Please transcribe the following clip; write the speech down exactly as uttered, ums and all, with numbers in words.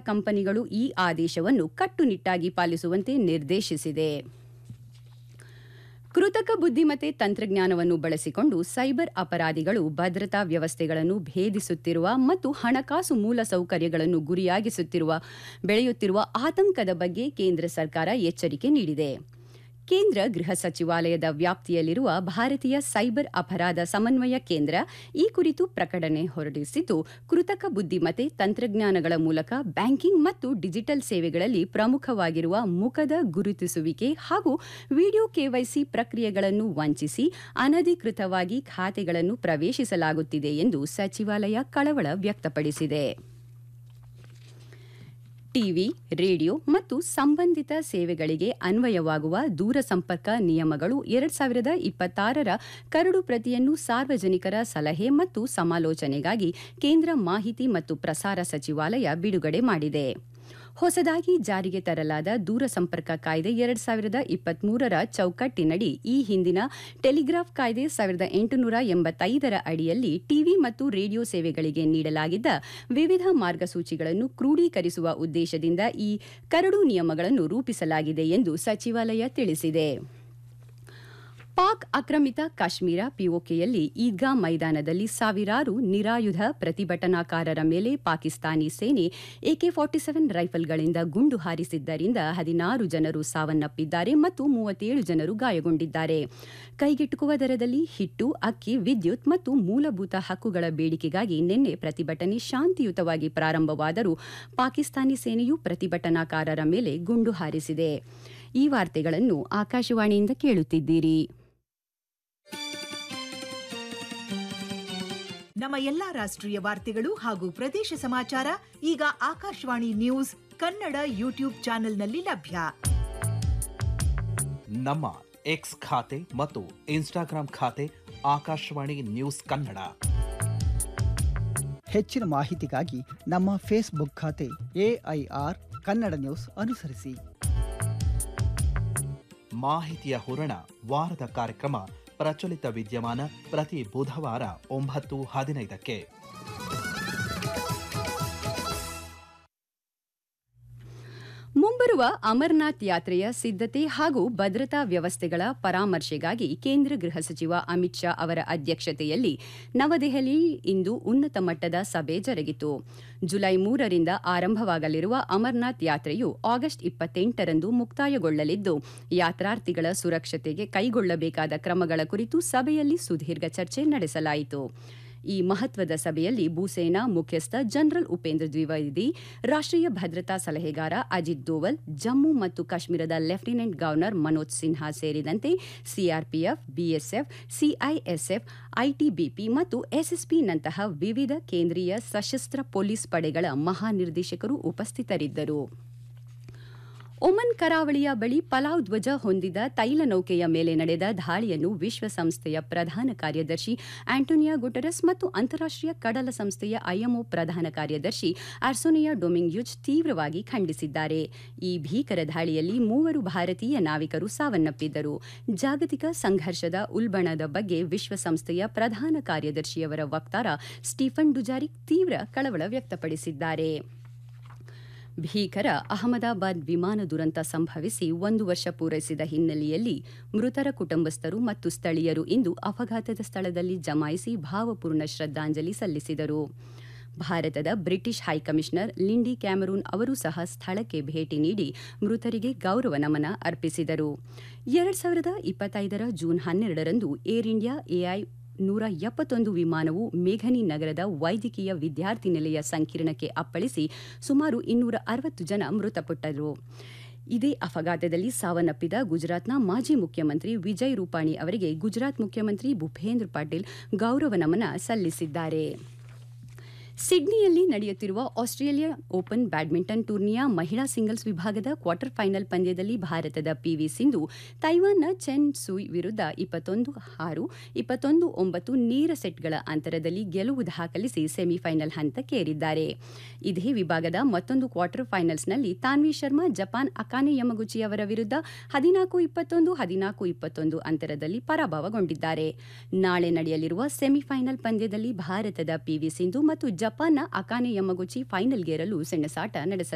ಕಂಪನಿಗಳು ಈ ಆದೇಶವನ್ನು ಕಟ್ಟುನಿಟ್ಟಾಗಿ ಪಾಲಿಸುವಂತೆ ನಿರ್ದೇಶಿಸಿದೆ. ಕೃತಕ ಬುದ್ಧಿಮತ್ತೆ ತಂತ್ರಜ್ಞಾನವನ್ನು ಬಳಸಿಕೊಂಡು ಸೈಬರ್ ಅಪರಾಧಿಗಳು ಭದ್ರತಾ ವ್ಯವಸ್ಥೆಗಳನ್ನು ಭೇದಿಸುತ್ತಿರುವ ಮತ್ತು ಹಣಕಾಸು ಮೂಲಸೌಕರ್ಯಗಳನ್ನು ಗುರಿಯಾಗಿಸುತ್ತಿರುವ ಬೆಳೆಯುತ್ತಿರುವ ಆತಂಕದ ಬಗ್ಗೆ ಕೇಂದ್ರ ಸರ್ಕಾರ ಎಚ್ಚರಿಕೆ ನೀಡಿದೆ. ಕೇಂದ್ರ ಗೃಹ ಸಚಿವಾಲಯದ ವ್ಯಾಪ್ತಿಯಲ್ಲಿರುವ ಭಾರತೀಯ ಸೈಬರ್ ಅಪರಾಧ ಸಮನ್ವಯ ಕೇಂದ್ರ ಈ ಕುರಿತು ಪ್ರಕಟಣೆ ಹೊರಡಿಸಿದ್ದು, ಕೃತಕ ಬುದ್ಧಿಮತ್ತೆ ತಂತ್ರಜ್ಞಾನಗಳ ಮೂಲಕ ಬ್ಯಾಂಕಿಂಗ್ ಮತ್ತು ಡಿಜಿಟಲ್ ಸೇವೆಗಳಲ್ಲಿ ಪ್ರಮುಖವಾಗಿರುವ ಮುಖದ ಗುರುತಿಸುವಿಕೆ ಹಾಗೂ ವಿಡಿಯೋ ಕೆವೈಸಿ ಪ್ರಕ್ರಿಯೆಗಳನ್ನು ವಂಚಿಸಿ ಅನಧಿಕೃತವಾಗಿ ಖಾತೆಗಳನ್ನು ಪ್ರವೇಶಿಸಲಾಗುತ್ತಿದೆ ಎಂದು ಸಚಿವಾಲಯ ಕಳವಳ ವ್ಯಕ್ತಪಡಿಸಿದೆ. ಟಿವಿ, ರೇಡಿಯೋ ಮತ್ತು ಸಂಬಂಧಿತ ಸೇವೆಗಳಿಗೆ ಅನ್ವಯವಾಗುವ ದೂರಸಂಪರ್ಕ ನಿಯಮಗಳು ಎರಡ್ ಸಾವಿರದ ಇಪ್ಪತ್ತಾರರ ಕರಡು ಪ್ರತಿಯನ್ನು ಸಾರ್ವಜನಿಕರ ಸಲಹೆ ಮತ್ತು ಸಮಾಲೋಚನೆಗಾಗಿ ಕೇಂದ್ರ ಮಾಹಿತಿ ಮತ್ತು ಪ್ರಸಾರ ಸಚಿವಾಲಯ ಬಿಡುಗಡೆ ಮಾಡಿದೆ. ಹೊಸದಾಗಿ ಜಾರಿಗೆ ತರಲಾದ ದೂರಸಂಪರ್ಕ ಕಾಯ್ದೆ ಎರಡ್ ಸಾವಿರದ ಇಪ್ಪತ್ಮೂರರ ಚೌಕಟ್ಟಿನಡಿ ಈ ಹಿಂದಿನ ಟೆಲಿಗ್ರಾಫ್ ಕಾಯ್ದೆ ಸಾವಿರದ ಎಂಟುನೂರ ಎಂಬತ್ತೈದರ ಅಡಿಯಲ್ಲಿ ಟಿವಿ ಮತ್ತು ರೇಡಿಯೋ ಸೇವೆಗಳಿಗೆ ನೀಡಲಾಗಿದ್ದ ವಿವಿಧ ಮಾರ್ಗಸೂಚಿಗಳನ್ನು ಕ್ರೋಢೀಕರಿಸುವ ಉದ್ದೇಶದಿಂದ ಈ ಕರಡು ನಿಯಮಗಳನ್ನು ರೂಪಿಸಲಾಗಿದೆ ಎಂದು ಸಚಿವಾಲಯ ತಿಳಿಸಿದೆ. ಪಾಕ್ ಆಕ್ರಮಿತ ಕಾಶ್ಮೀರ ಪಿಒಕೆಯಲ್ಲಿ ಈದ್ಗಾ ಮೈದಾನದಲ್ಲಿ ಸಾವಿರಾರು ನಿರಾಯುಧ ಪ್ರತಿಭಟನಾಕಾರರ ಮೇಲೆ ಪಾಕಿಸ್ತಾನಿ ಸೇನೆ ಎಕೆ ಫಾರ್ಟಿ ಸೆವೆನ್ ರೈಫಲ್ಗಳಿಂದ ಗುಂಡು ಹಾರಿಸಿದ್ದರಿಂದ ಹದಿನಾರು ಜನರು ಸಾವನ್ನಪ್ಪಿದ್ದಾರೆ ಮತ್ತು ಮೂವತ್ತೇಳು ಜನರು ಗಾಯಗೊಂಡಿದ್ದಾರೆ. ಕೈಗೆಟುಕುವ ದರದಲ್ಲಿ ಹಿಟ್ಟು, ಅಕ್ಕಿ, ವಿದ್ಯುತ್ ಮತ್ತು ಮೂಲಭೂತ ಹಕ್ಕುಗಳ ಬೇಡಿಕೆಗಾಗಿ ನಿನ್ನೆ ಪ್ರತಿಭಟನೆ ಶಾಂತಿಯುತವಾಗಿ ಪ್ರಾರಂಭವಾದರೂ ಪಾಕಿಸ್ತಾನಿ ಸೇನೆಯು ಪ್ರತಿಭಟನಾಕಾರರ ಮೇಲೆ ಗುಂಡು ಹಾರಿಸಿದೆ. ಈ ವಾರ್ತೆಗಳನ್ನು ಆಕಾಶವಾಣಿಯಿಂದ ಕೇಳುತ್ತಿದ್ದೀರಿ. ನಮ್ಮ ಎಲ್ಲಾ ರಾಷ್ಟ್ರೀಯ ವಾರ್ತೆಗಳು ಹಾಗೂ ಪ್ರದೇಶ ಸಮಾಚಾರ ಈಗ ಆಕಾಶವಾಣಿ ನ್ಯೂಸ್ ಕನ್ನಡ ಯೂಟ್ಯೂಬ್ ಚಾನೆಲ್ನಲ್ಲಿ ಲಭ್ಯ. ನಮ್ಮ ಎಕ್ಸ್ ಖಾತೆ ಮತ್ತು ಇನ್ಸ್ಟಾಗ್ರಾಂ ಖಾತೆ ಆಕಾಶವಾಣಿ ನ್ಯೂಸ್ ಕನ್ನಡ. ಹೆಚ್ಚಿನ ಮಾಹಿತಿಗಾಗಿ ನಮ್ಮ ಫೇಸ್ಬುಕ್ ಖಾತೆ ಎಐಆರ್ ಕನ್ನಡ ನ್ಯೂಸ್ ಅನುಸರಿಸಿ. ಮಾಹಿತಿಯ ಹೂರಣ ವಾರದ ಕಾರ್ಯಕ್ರಮ ಪ್ರಚಲಿತ ವಿದ್ಯಮಾನ ಪ್ರತಿ ಬುಧವಾರ ಒಂಬತ್ತು ಹದಿನೈದಕ್ಕೆ. ಮುಂಬರುವ ಅಮರನಾಥ್ ಯಾತ್ರೆಯ ಸಿದ್ಧತೆ ಹಾಗೂ ಭದ್ರತಾ ವ್ಯವಸ್ಥೆಗಳ ಪರಾಮರ್ಶೆಗಾಗಿ ಕೇಂದ್ರ ಗೃಹ ಸಚಿವ ಅಮಿತ್ ಶಾ ಅವರ ಅಧ್ಯಕ್ಷತೆಯಲ್ಲಿ ನವದೆಹಲಿಯಲ್ಲಿ ಇಂದು ಉನ್ನತ ಮಟ್ಟದ ಸಭೆ ಜರುಗಿತು. ಜುಲೈ ಮೂರರಿಂದ ಆರಂಭವಾಗಲಿರುವ ಅಮರನಾಥ್ ಯಾತ್ರೆಯು ಆಗಸ್ಟ್ ಇಪ್ಪತ್ತೆಂಟರಂದು ಮುಕ್ತಾಯಗೊಳ್ಳಲಿದ್ದು, ಯಾತ್ರಾರ್ಥಿಗಳ ಸುರಕ್ಷತೆಗೆ ಕೈಗೊಳ್ಳಬೇಕಾದ ಕ್ರಮಗಳ ಕುರಿತು ಸಭೆಯಲ್ಲಿ ಸುದೀರ್ಘ ಚರ್ಚೆ ನಡೆಸಲಾಯಿತು. ಈ ಮಹತ್ವದ ಸಭೆಯಲ್ಲಿ ಭೂಸೇನಾ ಮುಖ್ಯಸ್ಥ ಜನರಲ್ ಉಪೇಂದ್ರ ದ್ವಿವೇದಿ, ರಾಷ್ಟ್ರೀಯ ಭದ್ರತಾ ಸಲಹೆಗಾರ ಅಜಿತ್ ದೋವಲ್, ಜಮ್ಮು ಮತ್ತು ಕಾಶ್ಮೀರದ ಲೆಫ್ಟಿನೆಂಟ್ ಗವರ್ನರ್ ಮನೋಜ್ ಸಿನ್ಹಾ ಸೇರಿದಂತೆ ಸಿಆರ್ಪಿಎಫ್, ಬಿಎಸ್ಎಫ್, ಸಿಐಎಸ್ಎಫ್, ಐಟಿಬಿಪಿ ಮತ್ತು ಎಸ್ಎಸ್ಪಿನಂತಹ ವಿವಿಧ ಕೇಂದ್ರೀಯ ಸಶಸ್ತ್ರ ಪೊಲೀಸ್ ಪಡೆಗಳ ಮಹಾನಿರ್ದೇಶಕರು ಉಪಸ್ಥಿತರಿದ್ದರು. ಒಮನ್ ಕರಾವಳಿಯ ಬಳಿ ಪಲಾವ್ ಧ್ವಜ ಹೊಂದಿದ ತೈಲ ನೌಕೆಯ ಮೇಲೆ ನಡೆದ ದಾಳಿಯನ್ನು ವಿಶ್ವಸಂಸ್ಥೆಯ ಪ್ರಧಾನ ಕಾರ್ಯದರ್ಶಿ ಆಂಟೋನಿಯೋ ಗುಟೆರಸ್ ಮತ್ತು ಅಂತಾರಾಷ್ಟ್ರೀಯ ಕಡಲ ಸಂಸ್ಥೆಯ ಐಎಂಒ ಪ್ರಧಾನ ಕಾರ್ಯದರ್ಶಿ ಆರ್ಸೆನಿಯೋ ಡೊಮಿಂಗ್ಯುಜ್ ತೀವ್ರವಾಗಿ ಖಂಡಿಸಿದ್ದಾರೆ. ಈ ಭೀಕರ ದಾಳಿಯಲ್ಲಿ ಮೂವರು ಭಾರತೀಯ ನಾವಿಕರು ಸಾವನ್ನಪ್ಪಿದ್ದರು. ಜಾಗತಿಕ ಸಂಘರ್ಷದ ಉಲ್ಬಣದ ಬಗ್ಗೆ ವಿಶ್ವಸಂಸ್ಥೆಯ ಪ್ರಧಾನ ಕಾರ್ಯದರ್ಶಿಯವರ ವಕ್ತಾರ ಸ್ಟೀಫನ್ ಡುಜಾರಿಕ್ ತೀವ್ರ ಕಳವಳ ವ್ಯಕ್ತಪಡಿಸಿದ್ದಾರೆ. ಭೀಕರ ಅಹಮದಾಬಾದ್ ವಿಮಾನ ದುರಂತ ಸಂಭವಿಸಿ ಒಂದು ವರ್ಷ ಪೂರೈಸಿದ ಹಿನ್ನೆಲೆಯಲ್ಲಿ ಮೃತರ ಕುಟುಂಬಸ್ಥರು ಮತ್ತು ಸ್ಥಳೀಯರು ಇಂದು ಅಪಘಾತದ ಸ್ಥಳದಲ್ಲಿ ಜಮಾಯಿಸಿ ಭಾವಪೂರ್ಣ ಶ್ರದ್ಧಾಂಜಲಿ ಸಲ್ಲಿಸಿದರು. ಭಾರತದ ಬ್ರಿಟಿಷ್ ಹೈಕಮಿಷನರ್ ಲಿಂಡಿ ಕ್ಯಾಮರೂನ್ ಅವರು ಸಹ ಸ್ಥಳಕ್ಕೆ ಭೇಟಿ ನೀಡಿ ಮೃತರಿಗೆ ಗೌರವ ನಮನ ಅರ್ಪಿಸಿದರು. ಎರಡ್ ಸಾವಿರದ ಇಪ್ಪತ್ತೈದರ ಜೂನ್ ಹನ್ನೆರಡರಂದು ಏರ್ ಇಂಡಿಯಾ ಎಐ ನೂರ ಎಪ್ಪತ್ತೊಂದು ವಿಮಾನವು ಮೇಘನಿ ನಗರದ ವೈದ್ಯಕೀಯ ವಿದ್ಯಾರ್ಥಿ ನಿಲಯ ಸಂಕೀರ್ಣಕ್ಕೆ ಅಪ್ಪಳಿಸಿ ಸುಮಾರು ಇನ್ನೂರ ಅರವತ್ತು ಜನ ಮೃತಪಟ್ಟರು. ಇದೇ ಅಪಘಾತದಲ್ಲಿ ಸಾವನ್ನಪ್ಪಿದ ಗುಜರಾತ್ನ ಮಾಜಿ ಮುಖ್ಯಮಂತ್ರಿ ವಿಜಯ್ ರೂಪಾಣಿ ಅವರಿಗೆ ಗುಜರಾತ್ ಮುಖ್ಯಮಂತ್ರಿ ಭೂಪೇಂದ್ರ ಪಟೇಲ್ ಗೌರವ ನಮನ ಸಲ್ಲಿಸಿದ್ದಾರೆ. ಸಿಡ್ನಿಯಲ್ಲಿ ನಡೆಯುತ್ತಿರುವ ಆಸ್ಟ್ರೇಲಿಯಾ ಓಪನ್ ಬ್ಯಾಡ್ಮಿಂಟನ್ ಟೂರ್ನಿಯ ಮಹಿಳಾ ಸಿಂಗಲ್ಸ್ ವಿಭಾಗದ ಕ್ವಾರ್ಟರ್ ಫೈನಲ್ ಪಂದ್ಯದಲ್ಲಿ ಭಾರತದ ಪಿವಿ ಸಿಂಧು ತೈವಾನ್ನ ಚೆನ್ ಸುಯ್ ವಿರುದ್ಧ ಇಪ್ಪತ್ತೊಂದು ಆರು, ಇಪ್ಪತ್ತೊಂದು ಒಂಬತ್ತು ನೇರ ಸೆಟ್ಗಳ ಅಂತರದಲ್ಲಿ ಗೆಲುವು ದಾಖಲಿಸಿ ಸೆಮಿಫೈನಲ್ ಹಂತಕ್ಕೇರಿದ್ದಾರೆ. ಇದೇ ವಿಭಾಗದ ಮತ್ತೊಂದು quarter ಫೈನಲ್ಸ್ನಲ್ಲಿ Tanvi Sharma Japan Akane Yamaguchi ಅವರ ವಿರುದ್ಧ ಹದಿನಾಲ್ಕು ಇಪ್ಪತ್ತೊಂದು, ಹದಿನಾಲ್ಕು ಇಪ್ಪತ್ತೊಂದು ಅಂತರದಲ್ಲಿ ಪರಾಭವಗೊಂಡಿದ್ದಾರೆ. ನಾಳೆ ನಡೆಯಲಿರುವ ಸೆಮಿಫೈನಲ್ ಪಂದ್ಯದಲ್ಲಿ ಭಾರತದ ಪಿವಿ ಸಿಂಧು ಮತ್ತು ಜಪಾನ್ನ ಅಕಾನೆ ಯಮಗುಚಿ ಫೈನಲ್ಗೇರಲು ಸೆಣಸಾಟ ನಡೆಸಲಿದ್ದಾರೆ.